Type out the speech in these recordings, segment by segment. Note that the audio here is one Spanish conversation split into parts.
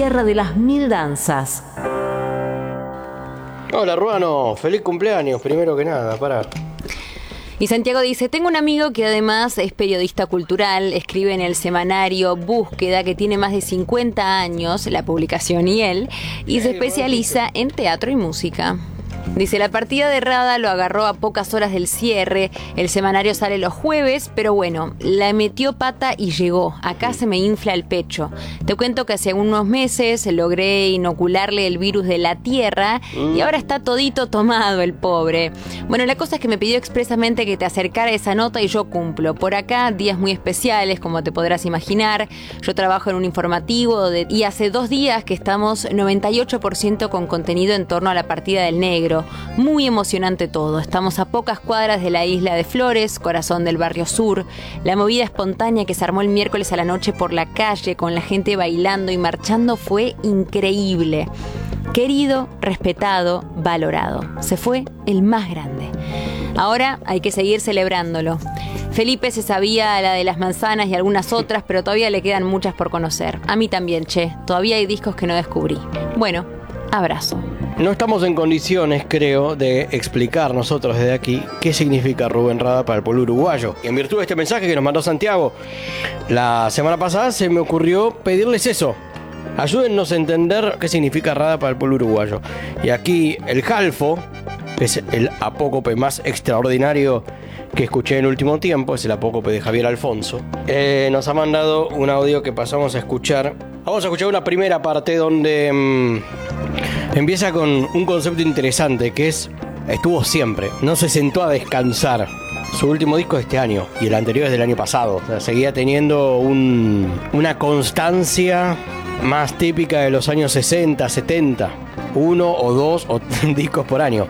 tierra de las mil danzas. Hola, Ruano, feliz cumpleaños, primero que nada, pará. Y Santiago dice, tengo un amigo que además es periodista cultural, escribe en el semanario Búsqueda, que tiene más de 50 años, la publicación y él, y se especializa en teatro y música. Dice, la partida de Rada lo agarró a pocas horas del cierre, el semanario sale los jueves, pero bueno, la metió pata y llegó. Acá se me infla el pecho. Te cuento que hace unos meses logré inocularle el virus de la tierra y ahora está todito tomado el pobre. Bueno, la cosa es que me pidió expresamente que te acercara esa nota y yo cumplo. Por acá, días muy especiales, como te podrás imaginar. Yo trabajo en un informativo y hace 2 días que estamos 98% con contenido en torno a la partida del negro. Muy emocionante todo. Estamos a pocas cuadras de la isla de Flores, corazón del barrio sur. La movida espontánea que se armó el miércoles a la noche por la calle, con la gente bailando y marchando, fue increíble. Querido, respetado, valorado. Se fue el más grande. Ahora hay que seguir celebrándolo. Felipe se sabía la de las manzanas y algunas otras, pero todavía le quedan muchas por conocer. A mí también, che. Todavía hay discos que no descubrí. Bueno, abrazo. No estamos en condiciones, creo, de explicar nosotros desde aquí qué significa Rubén Rada para el pueblo uruguayo. Y en virtud de este mensaje que nos mandó Santiago la semana pasada, se me ocurrió pedirles eso. Ayúdennos a entender qué significa Rada para el pueblo uruguayo. Y aquí el Jalfo, que es el apócope más extraordinario que escuché en el último tiempo, es el apócope de Javier Alfonso, nos ha mandado un audio que pasamos a escuchar. Vamos a escuchar una primera parte donde empieza con un concepto interesante, que es: estuvo siempre, no se sentó a descansar. Su último disco es de este año y el anterior es del año pasado. O sea, seguía teniendo una constancia más típica de los años 60, 70. 1 o 2 discos por año.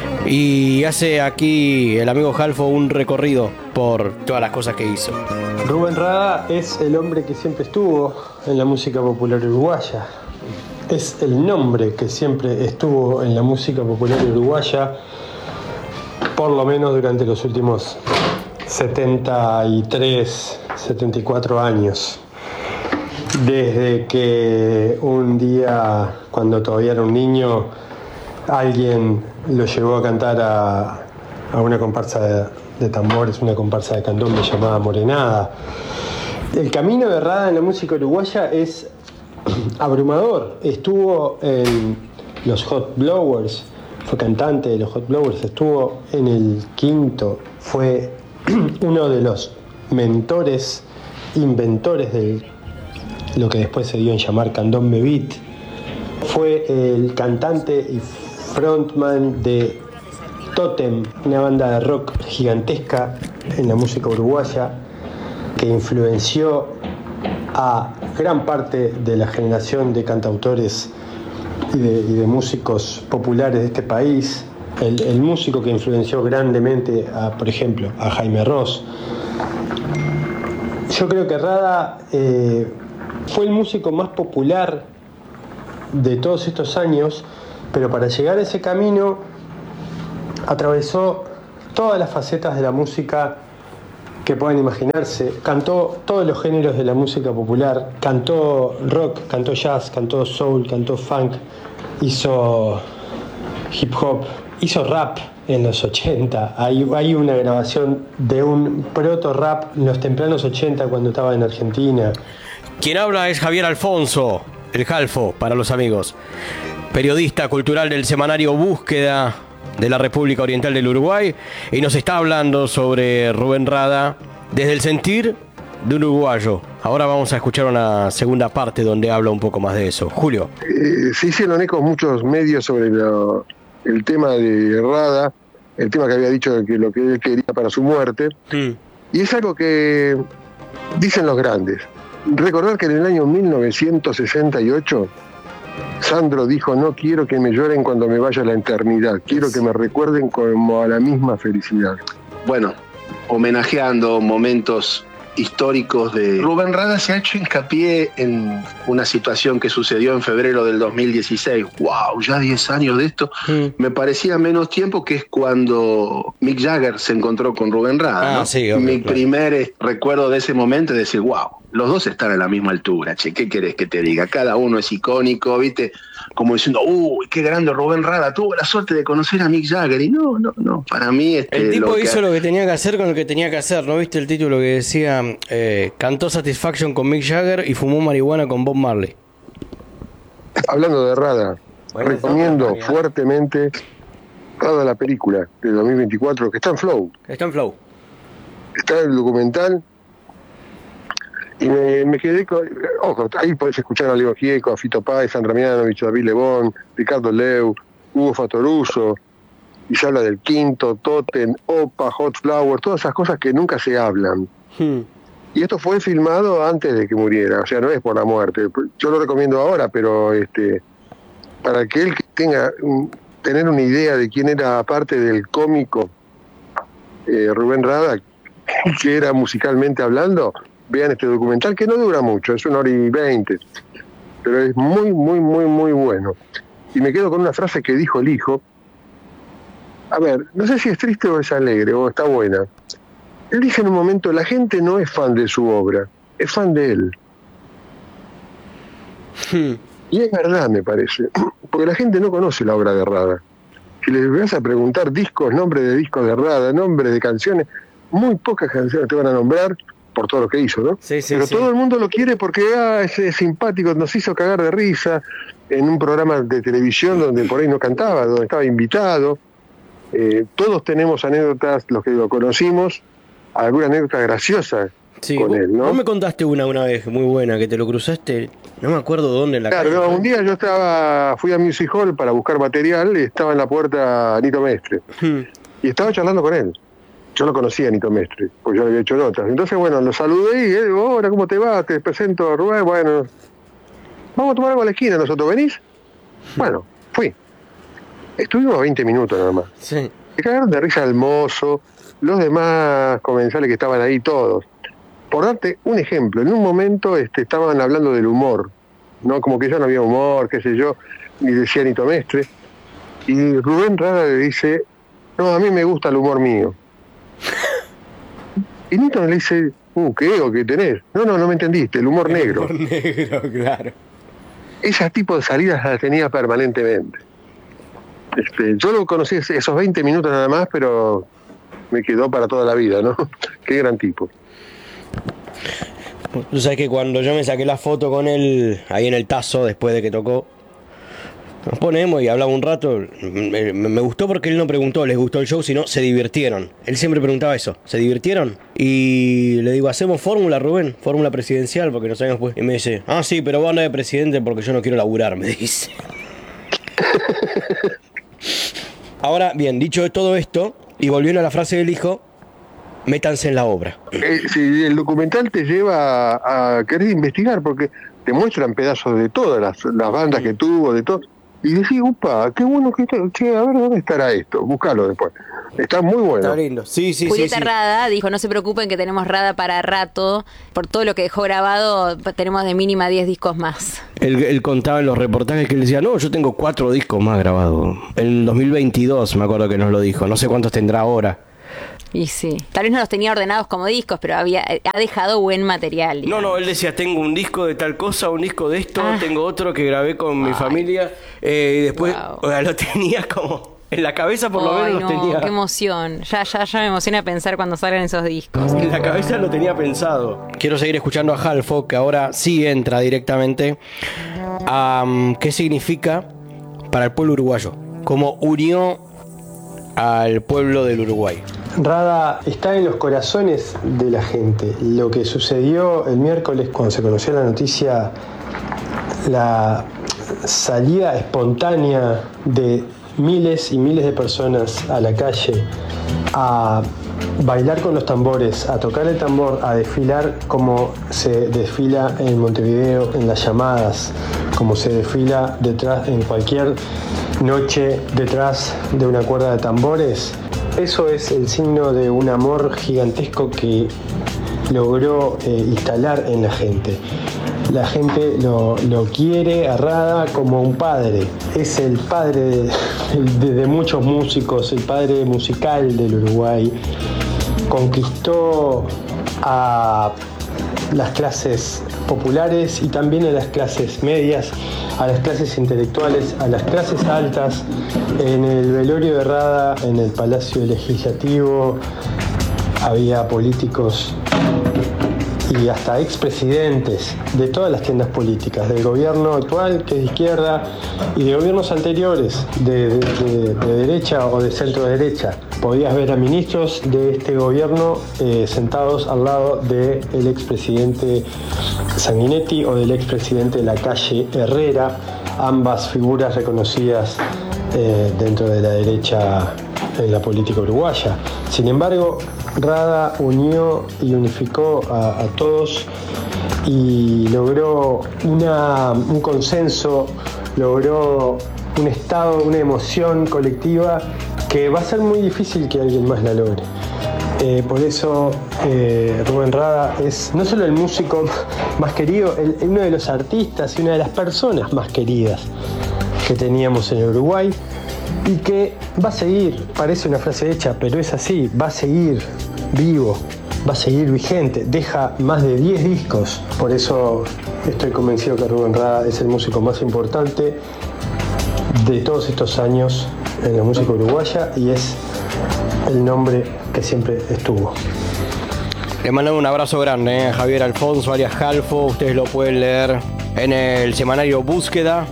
Y hace aquí el amigo Jalfo un recorrido por todas las cosas que hizo. Rubén Rada es el hombre que siempre estuvo en la música popular uruguaya. Es el nombre que siempre estuvo en la música popular uruguaya, por lo menos durante los últimos 73, 74 años. Desde que un día, cuando todavía era un niño, alguien lo llevó a cantar a una comparsa de tambores, una comparsa de candombe llamada Morenada. El camino de Rada en la música uruguaya es abrumador. Estuvo en los Hot Blowers, fue cantante de los Hot Blowers, estuvo en el Quinto, fue uno de los mentores, inventores de lo que después se dio en llamar Candombe Beat. Fue el cantante y frontman de Totem, una banda de rock gigantesca en la música uruguaya que influenció a gran parte de la generación de cantautores y de músicos populares de este país. El músico que influenció grandemente, por ejemplo, a Jaime Ross. Yo creo que Rada fue el músico más popular de todos estos años, pero para llegar a ese camino atravesó todas las facetas de la música que puedan imaginarse. Cantó todos los géneros de la música popular, cantó rock, cantó jazz, cantó soul, cantó funk, hizo hip hop, hizo rap en los 80. Hay una grabación de un proto rap en los tempranos 80 cuando estaba en Argentina. Quien habla es Javier Alfonso, el Jalfo para los amigos, periodista cultural del semanario Búsqueda de la República Oriental del Uruguay, y nos está hablando sobre Rubén Rada desde el sentir de un uruguayo. Ahora vamos a escuchar una segunda parte donde habla un poco más de eso. Julio. Se hicieron ecos muchos medios sobre el tema de Rada, el tema que había dicho que lo que él quería para su muerte, y es algo que dicen los grandes. Recordar que en el año 1968 Sandro dijo: no quiero que me lloren cuando me vaya a la eternidad, quiero que me recuerden como a la misma felicidad. Bueno, homenajeando momentos históricos de Rubén Rada, se ha hecho hincapié en una situación que sucedió en febrero del 2016. ¡Wow! Ya 10 años de esto. Me parecía menos tiempo, que es cuando Mick Jagger se encontró con Rubén Rada, ¿no? Sí, obvio, Mi claro. primer recuerdo de ese momento es decir: ¡wow! los dos están a la misma altura, che, ¿qué querés que te diga? Cada uno es icónico, ¿viste? Como diciendo, uy, qué grande Rubén Rada, tuvo la suerte de conocer a Mick Jagger, y no, para mí... el tipo hizo lo que tenía que hacer con lo que tenía que hacer, ¿no viste el título que decía, cantó Satisfaction con Mick Jagger y fumó marihuana con Bob Marley? Hablando de Rada, recomiendo fuertemente Rada, la película de 2024, que está en Flow. Está en Flow. Está el documental. Y me quedé con... Ojo, ahí podés escuchar a Leo Gieco, a Fito Páez, Sandra Mianovich, David Lebón, Ricardo Leu, Hugo Fatoruso, y se habla del Quinto, Totem, Opa, Hot Flower, todas esas cosas que nunca se hablan. Y esto fue filmado antes de que muriera, o sea, no es por la muerte. Yo lo recomiendo ahora, pero para que él tenga tener una idea de quién era, aparte del cómico Rubén Rada, que era musicalmente hablando, vean este documental, que no dura mucho, es 1h20, pero es muy, muy, muy, muy bueno. Y me quedo con una frase que dijo el hijo. A ver, no sé si es triste o es alegre, o está buena. Él dice en un momento, la gente no es fan de su obra, es fan de él. Y es verdad, me parece, porque la gente no conoce la obra de Rada. Si les vas a preguntar discos, nombres de discos de Rada, nombres de canciones, muy pocas canciones te van a nombrar, por todo lo que hizo, ¿no? Sí, pero todo el mundo lo quiere porque es simpático, nos hizo cagar de risa en un programa de televisión donde por ahí no cantaba, donde estaba invitado. Todos tenemos anécdotas, los que lo conocimos, alguna anécdota graciosa con él, ¿no? Vos me contaste una vez muy buena, que te lo cruzaste, no me acuerdo dónde, en la calle. Claro, un día yo fui a Music Hall para buscar material y estaba en la puerta Nito Mestre. Y estaba charlando con él. Yo lo conocía a Nito Mestre, porque yo le había hecho notas. Entonces, bueno, lo saludé y él, hola, ¿cómo te va? Te presento a Rubén. Bueno, vamos a tomar algo a la esquina, ¿nosotros venís? Bueno, fui. Estuvimos 20 minutos nada más. Sí. Se cagaron de risa el mozo, los demás comensales que estaban ahí, todos. Por darte un ejemplo, en un momento estaban hablando del humor, ¿no? Como que ya no había humor, qué sé yo, y decía Nito Mestre. Y Rubén Rada le dice, no, a mí me gusta el humor mío. Y Nito le dice, ¿qué ego que tenés? No me entendiste, el humor negro. El humor negro, claro. Ese tipo de salidas las tenía permanentemente. Yo lo conocí esos 20 minutos nada más, pero me quedó para toda la vida, ¿no? Qué gran tipo. Tú sabes que cuando yo me saqué la foto con él ahí en el Tazo, después de que tocó, nos ponemos y hablaba un rato. Me gustó porque él no preguntó, ¿les gustó el show? Sino, se divirtieron. Él siempre preguntaba eso, ¿se divirtieron? Y le digo, ¿hacemos fórmula, Rubén? Fórmula presidencial, porque no sabemos pues. Y me dice, sí, pero vos andás de presidente porque yo no quiero laburar, me dice. Ahora, bien, dicho todo esto, y volviendo a la frase del hijo, métanse en la obra. Si el documental te lleva a querer investigar, porque te muestran pedazos de todas las bandas que tuvo, de todo, y decís, upa, qué bueno que está, a ver, ¿dónde estará esto? Búscalo después. Está muy bueno. Está lindo. Sí. Julieta Rada dijo, no se preocupen que tenemos Rada para rato, por todo lo que dejó grabado, tenemos de mínima 10 discos más. Él contaba en los reportajes que él decía, no, yo tengo 4 discos más grabados. En 2022 me acuerdo que nos lo dijo, no sé cuántos tendrá ahora. Y sí, tal vez no los tenía ordenados como discos, pero ha dejado buen material. No, él decía, tengo un disco de tal cosa, un disco de esto, tengo otro que grabé con mi familia, y después lo tenía como en la cabeza, por lo menos los tenía. Qué emoción, ya me emociona pensar cuando salgan esos discos. En la cabeza lo tenía pensado. Quiero seguir escuchando a Halfo, que ahora sí entra directamente a qué significa para el pueblo uruguayo, cómo unió al pueblo del Uruguay. Rada está en los corazones de la gente. Lo que sucedió el miércoles cuando se conoció la noticia, la salida espontánea de miles y miles de personas a la calle a bailar con los tambores, a tocar el tambor, a desfilar como se desfila en Montevideo en las llamadas, como se desfila detrás en cualquier noche detrás de una cuerda de tambores. Eso es el signo de un amor gigantesco que logró instalar en la gente. La gente lo quiere a Rada como un padre. Es el padre de muchos músicos, el padre musical del Uruguay. Conquistó a las clases populares y también a las clases medias, a las clases intelectuales, a las clases altas. En el velorio de Rada, en el Palacio Legislativo, había políticos y hasta expresidentes de todas las tiendas políticas, del gobierno actual, que es de izquierda, y de gobiernos anteriores, de derecha o de centro derecha. Podías ver a ministros de este gobierno sentados al lado del expresidente Sanguinetti o del expresidente Lacalle Herrera, ambas figuras reconocidas dentro de la derecha en la política uruguaya. Sin embargo, Rada unió y unificó a todos y logró un consenso, logró un estado, una emoción colectiva que va a ser muy difícil que alguien más la logre. Por eso Rubén Rada es no solo el músico más querido, uno de los artistas y una de las personas más queridas que teníamos en el Uruguay, y que va a seguir, parece una frase hecha, pero es así, va a seguir vivo, va a seguir vigente, deja más de 10 discos. Por eso estoy convencido que Rubén Rada es el músico más importante de todos estos años en la música uruguaya y es el nombre que siempre estuvo. Le mando un abrazo grande a Javier Alfonso, alias Jalfo. Ustedes lo pueden leer en el semanario Búsqueda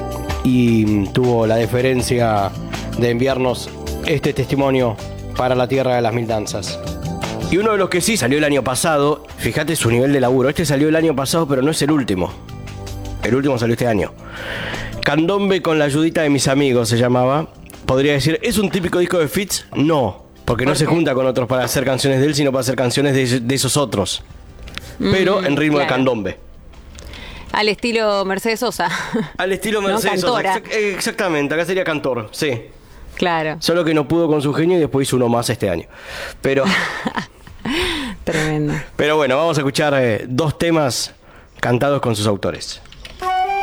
y tuvo la deferencia de enviarnos este testimonio para la Tierra de las Mil Danzas. Y uno de los que sí salió el año pasado, fíjate su nivel de laburo, este salió el año pasado pero no es el último. El último salió este año. Candombe con la ayudita de mis amigos se llamaba. Podría decir, ¿es un típico disco de feats? No, porque no se junta con otros para hacer canciones de él, sino para hacer canciones de esos otros. Pero en ritmo de candombe. Al estilo Mercedes Sosa. Al estilo Mercedes Sosa. Exactamente, acá sería cantor, sí. Claro. Solo que no pudo con su genio y después hizo uno más este año. Pero tremendo. Pero bueno, vamos a escuchar 2 temas cantados con sus autores.